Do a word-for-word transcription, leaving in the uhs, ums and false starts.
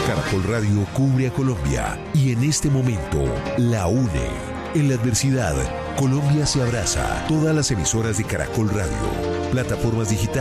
Caracol Radio cubre a Colombia y en este momento la une. En la adversidad, Colombia se abraza. Todas las emisoras de Caracol Radio, plataformas digitales.